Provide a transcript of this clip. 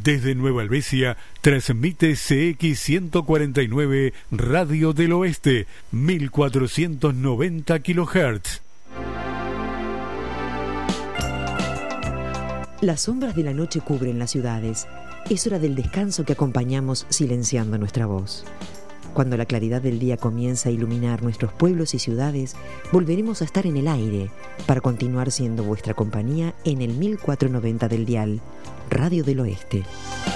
Desde Nueva Helvecia, transmite CX 149 Radio del Oeste, 1490 kHz. Las sombras de la noche cubren las ciudades. Es hora del descanso que acompañamos silenciando nuestra voz. Cuando la claridad del día comienza a iluminar nuestros pueblos y ciudades, volveremos a estar en el aire para continuar siendo vuestra compañía en el 1490 del dial, Radio del Oeste.